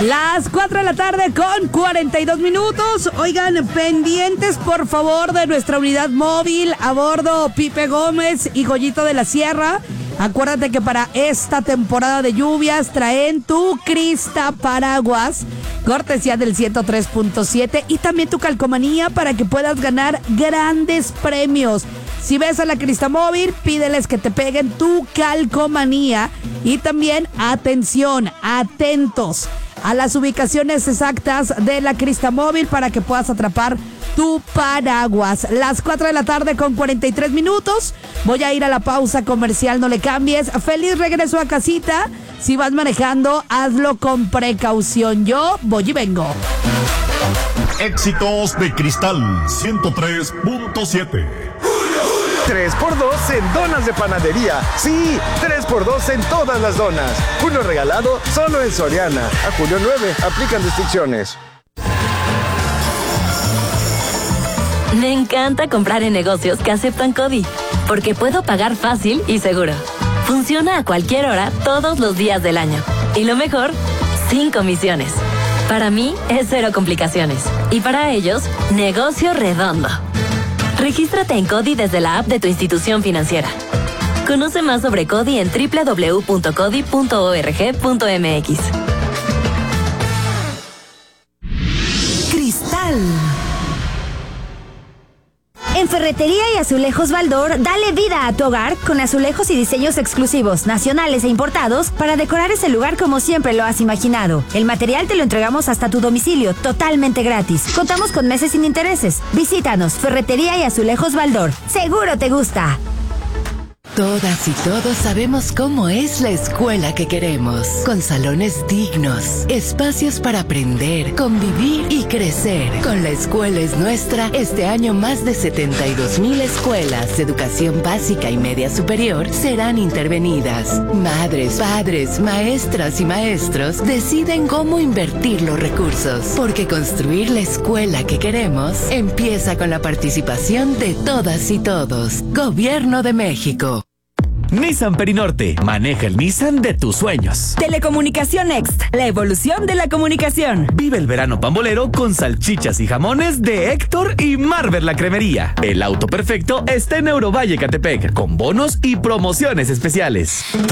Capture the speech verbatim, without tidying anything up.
Las cuatro de la tarde con cuarenta y dos minutos. Oigan, pendientes por favor de nuestra unidad móvil a bordo Pipe Gómez y Goyito de la Sierra. Acuérdate que para esta temporada de lluvias traen tu Crista Paraguas, cortesía del ciento tres punto siete, y también tu calcomanía para que puedas ganar grandes premios. Si ves a la Crista Móvil, pídeles que te peguen tu calcomanía. Y también, atención, atentos a las ubicaciones exactas de la Crista Móvil para que puedas atrapar tu paraguas. Las cuatro de la tarde con cuarenta y tres minutos. Voy a ir a la pausa comercial, no le cambies. Feliz regreso a casita. Si vas manejando, hazlo con precaución. Yo voy y vengo. Éxitos de Cristal ciento tres punto siete. tres por dos en donas de panadería. Sí, tres por dos en todas las donas. Uno regalado solo en Soriana. A julio nueve, aplican restricciones. Me encanta comprar en negocios que aceptan CODI, porque puedo pagar fácil y seguro. Funciona a cualquier hora, todos los días del año. Y lo mejor, sin comisiones. Para mí es cero complicaciones. Y para ellos, negocio redondo. Regístrate en CODI desde la app de tu institución financiera. Conoce más sobre CODI en doble u doble u doble u punto codi punto org punto m x. Cristal. En Ferretería y Azulejos Baldor, dale vida a tu hogar con azulejos y diseños exclusivos, nacionales e importados, para decorar ese lugar como siempre lo has imaginado. El material te lo entregamos hasta tu domicilio, totalmente gratis. Contamos con meses sin intereses. Visítanos, Ferretería y Azulejos Baldor. ¡Seguro te gusta! Todas y todos sabemos cómo es la escuela que queremos, con salones dignos, espacios para aprender, convivir y crecer. Con La Escuela es Nuestra, este año más de setenta y dos mil escuelas de educación básica y media superior serán intervenidas. Madres, padres, maestras y maestros deciden cómo invertir los recursos, porque construir la escuela que queremos empieza con la participación de todas y todos. Gobierno de México. Nissan Perinorte. Maneja el Nissan de tus sueños. Telecomunicación Next. La evolución de la comunicación. Vive el verano pambolero con salchichas y jamones de Héctor y Marvel la Cremería. El auto perfecto está en Eurovalle Catepec, con bonos y promociones especiales.